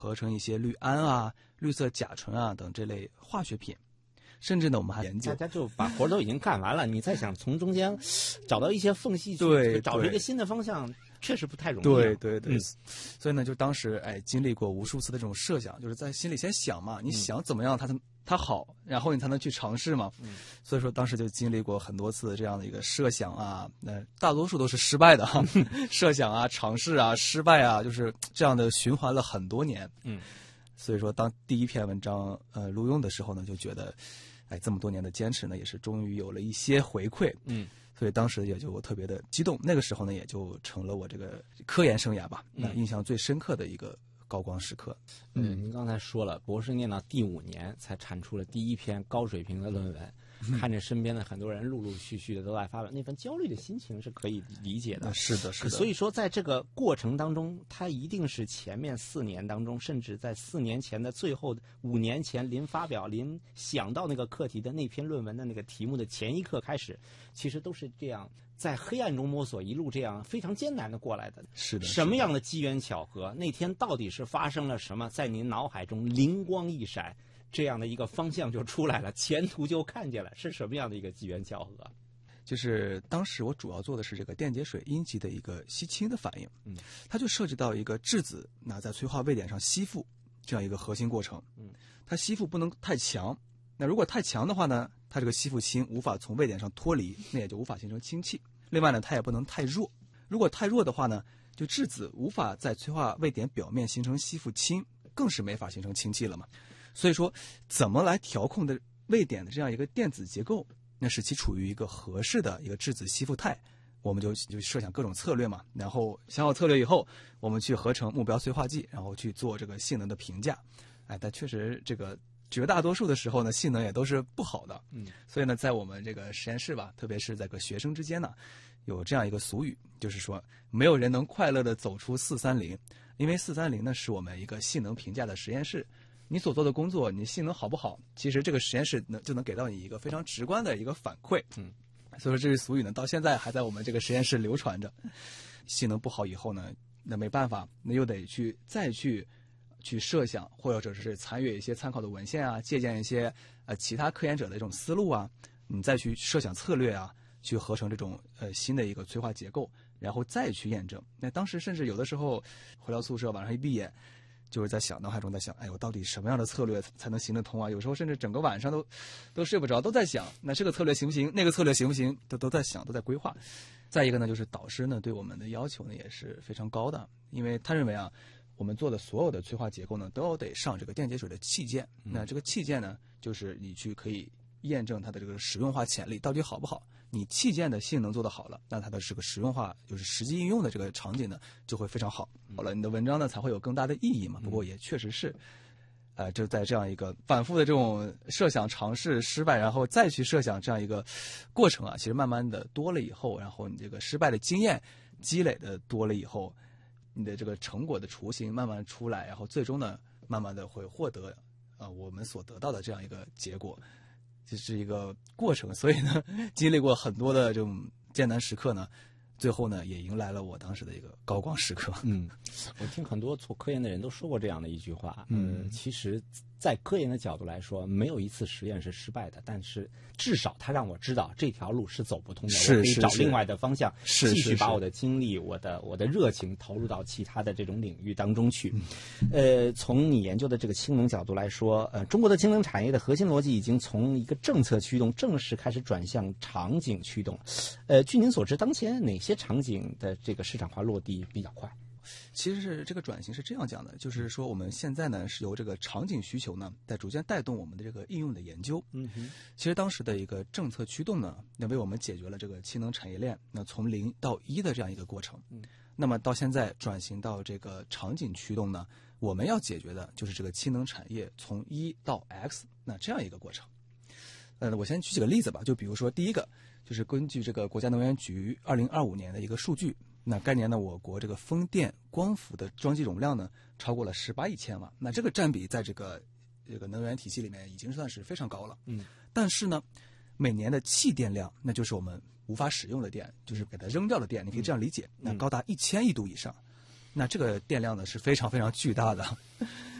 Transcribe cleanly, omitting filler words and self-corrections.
合成一些氯胺啊、绿色甲醇啊等这类化学品。甚至呢，我们还研究， 大家就把活都已经干完了，你再想从中间找到一些缝隙去， 对， 找出一个新的方向，确实不太容易。 对对对，所以呢，就当时经历过无数次的这种设想，就是在心里先想嘛，你想怎么样它好，然后你才能去尝试嘛。所以说当时就经历过很多次这样的一个设想啊，大多数都是失败的哈，设想啊、尝试啊、失败啊，就是这样的循环了很多年。所以说当第一篇文章录用的时候呢，就觉得。这么多年的坚持呢，也是终于有了一些回馈，所以当时也就特别的激动。那个时候呢，也就成了我这个科研生涯吧，印象最深刻的一个高光时刻。 您刚才说了，博士念到第5年才产出了第一篇高水平的论文，看着身边的很多人陆陆续续的都在发表，那份焦虑的心情是可以理解的。 是的，是的。 所以说，在这个过程当中，它一定是前面4年当中，甚至在4年前的最后5年前，临发表、临想到那个课题的那篇论文的那个题目的前一刻开始，其实都是这样在黑暗中摸索，一路这样非常艰难的过来的。 是的。 什么样的机缘巧合？那天到底是发生了什么？在您脑海中灵光一闪。这样的一个方向就出来了，前途就看见了，是什么样的一个机缘巧合？ 就是当时我主要做的是这个电解水阴极的一个吸氢的反应，它就涉及到一个质子在催化位点上吸附这样一个核心过程，它吸附不能太强，那如果太强的话呢，它这个吸附氢无法从位点上脱离，那也就无法形成氢气。另外呢，它也不能太弱，如果太弱的话呢，就质子无法在催化位点表面形成吸附氢，更是没法形成氢气了嘛。所以说，怎么来调控的位点的这样一个电子结构，那使其处于一个合适的一个质子吸附态，我们就设想各种策略嘛。然后想好策略以后，我们去合成目标催化剂，然后去做这个性能的评价。但确实这个绝大多数的时候呢，性能也都是不好的。所以呢，在我们这个实验室吧，特别是在个学生之间呢，有这样一个俗语，就是说没有人能快乐的走出430，因为430呢是我们一个性能评价的实验室。你所做的工作，你性能好不好，其实这个实验室就能给到你一个非常直观的一个反馈。所以说这句俗语呢，到现在还在我们这个实验室流传着。性能不好以后呢，那没办法，那又得再去设想，或者是参阅一些参考的文献啊，借鉴一些其他科研者的这种思路啊，你再去设想策略啊，去合成这种新的一个催化结构，然后再去验证。那当时甚至有的时候回到宿舍，晚上一闭眼，就是在想，脑海中在想，我到底什么样的策略才能行得通啊？有时候甚至整个晚上都睡不着，都在想，那这个策略行不行？那个策略行不行？都在想，都在规划。再一个呢，就是导师呢对我们的要求呢也是非常高的，因为他认为我们做的所有的催化结构呢都得上这个电解水的器件。那这个器件呢，就是你可以验证它的这个实用化潜力到底好不好。你器件的性能做得好了，那它的这个实用化，就是实际应用的这个场景呢，就会非常好。好了，你的文章呢才会有更大的意义嘛。不过也确实是，就在这样一个反复的这种设想、尝试、失败，然后再去设想这样一个过程其实慢慢的多了以后，然后你这个失败的经验积累的多了以后，你的这个成果的雏形慢慢出来，然后最终呢，慢慢的会获得我们所得到的这样一个结果。这是一个过程，所以呢，经历过很多的这种艰难时刻呢，最后呢，也迎来了我当时的一个高光时刻。 我听很多做科研的人都说过这样的一句话。其实，在科研的角度来说，没有一次实验是失败的，但是至少它让我知道这条路是走不通的，我可以找另外的方向，继续把我的精力、我的热情投入到其他的这种领域当中去。从你研究的这个氢能角度来说，中国的氢能产业的核心逻辑已经从一个政策驱动正式开始转向场景驱动。据您所知，当前哪些场景的这个市场化落地比较快？ 其实是这个转型是这样讲的，就是说我们现在呢是由这个场景需求呢在逐渐带动我们的这个应用的研究。其实当时的一个政策驱动呢，那为我们解决了这个氢能产业链那从0到1的这样一个过程。那么到现在转型到这个场景驱动呢，我们要解决的就是这个氢能产业从1到X 那这样一个过程。我先举几个例子吧，就比如说第一个就是根据这个国家能源局2025年的一个数据，那该年呢我国这个风电光伏的装机容量呢超过了18亿千瓦，那这个占比在这个能源体系里面已经算是非常高了。但是呢每年的弃电量，那就是我们无法使用的电，就是给它扔掉的电，你可以这样理解，那高达1000亿度以上。 那这个电量呢是非常非常巨大的。